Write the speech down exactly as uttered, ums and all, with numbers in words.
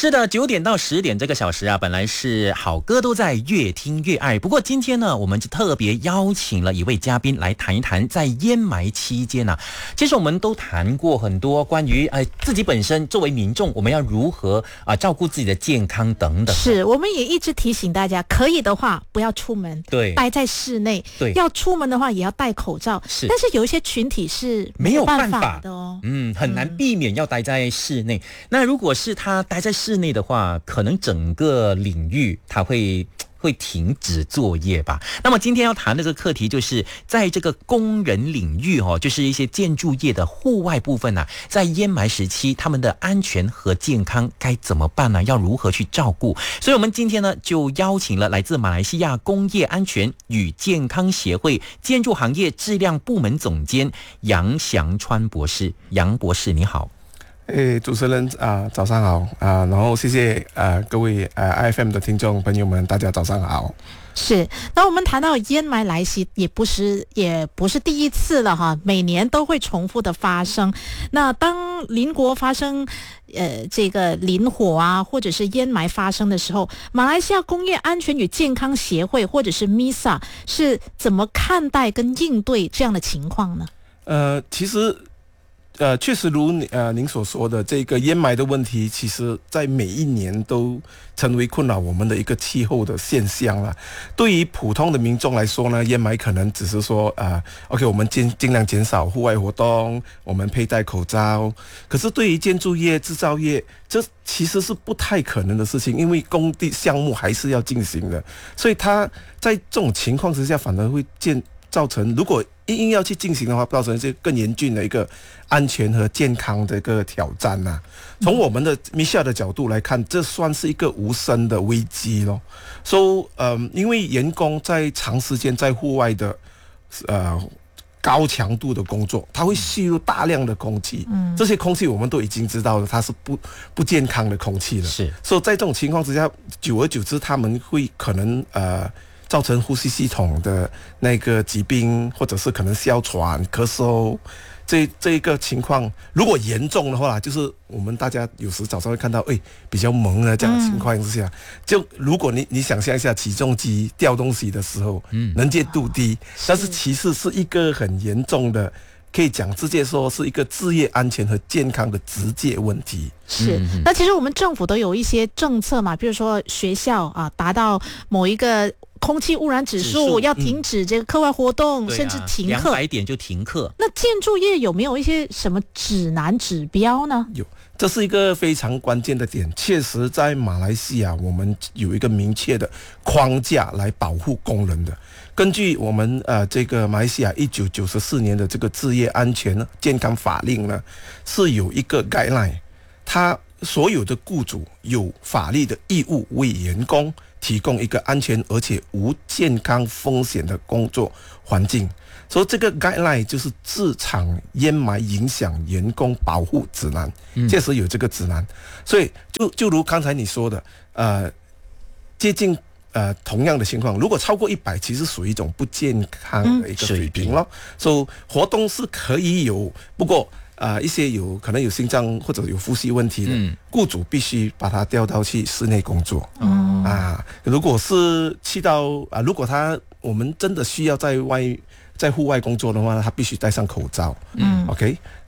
是的，九点到十点这个小时啊，本来是好歌都在越听越爱。不过今天呢，我们就特别邀请了一位嘉宾来谈一谈，在烟霾期间呢、啊，其实我们都谈过很多关于呃自己本身作为民众，我们要如何啊、呃、照顾自己的健康等等。 是，我们也一直提醒大家，可以的话不要出门， 对， 待在室内。 对， 要出门的话也要戴口罩。 是， 但是有一些群体是没有办法的哦， 嗯，很难避免要待在室内。嗯、那如果是他待在室内的话，可能整个领域他会会停止作业吧。那么今天要谈的这个课题就是在这个工人领域哦，就是一些建筑业的户外部分啊，在烟霾时期他们的安全和健康该怎么办呢？要如何去照顾？所以我们今天呢就邀请了来自马来西亚工业安全与健康协会建筑行业质量部门总监杨祥川博士。杨博士你好。 诶，主持人啊、呃，早上好啊、呃！然后谢谢呃各位呃 I F M 的听众朋友们，大家早上好。 是，那我们谈到烟霾来袭，也不是也不是第一次了哈，每年都会重复的发生。那当邻国发生呃这个林火啊，或者是烟霾发生的时候，马来西亚工业安全与健康协会或者是 M I S A 是怎么看待跟应对这样的情况呢？ 呃，其实。呃，确实如呃您所说的，这个烟霾的问题，其实在每一年都成为困扰我们的一个气候的现象了。对于普通的民众来说呢，烟霾可能只是说呃 ，OK， 我们尽尽量减少户外活动，我们佩戴口罩。可是对于建筑业、制造业，这其实是不太可能的事情，因为工地项目还是要进行的，所以它在这种情况之下，反而会建造成如果硬要去进行的话，造成这更严峻的一个安全和健康的一个挑战呐、啊。从我们的 M I S A 的角度来看，这算是一个无声的危机咯。所以，嗯，因为员工在长时间在户外的，呃。高强度的工作，它会吸入大量的空气，嗯，这些空气我们都已经知道了，它是不不健康的空气了。 是， 所以在这种情况之下，久而久之，他们会可能呃造成呼吸系统的那个疾病，或者是可能哮喘、咳嗽。这这一个情况，如果严重的话，就是我们大家有时早上会看到，哎，比较蒙的这样的情况之下，嗯、就如果你你想象一下，起重机吊东西的时候，嗯，能见度低，但是其实是一个很严重的，可以讲直接说是一个职业安全和健康的直接问题。 是，那其实我们政府都有一些政策嘛，比如说学校啊，达到某一个空气污染指数要停止这个课外活动，嗯、甚至停课， 两百点就停课。 那建筑业有没有一些什么指南指标呢？ 有，这是一个非常关键的点。确实，在马来西亚，我们有一个明确的框架来保护工人的。根据我们呃这个马来西亚一九九四年的这个职业安全健康法令呢，是有一个 guideline， 它所有的雇主有法律的义务为员工提供一个安全而且无健康风险的工作环境，所以这个 guideline 就是制场烟霾影响员工保护指南，确实有这个指南。所以就就如刚才你说的，呃，接近呃同样的情况，如果超过一百，其实属于一种不健康的一个水平咯。所以活动是可以有，不过。啊、呃，一些有可能有心脏或者有呼吸问题的、嗯、雇主必须把他调到去室内工作。哦、啊，如果是去到啊，如果他我们真的需要在外在户外工作的话，他必须戴上口罩。嗯 ，OK。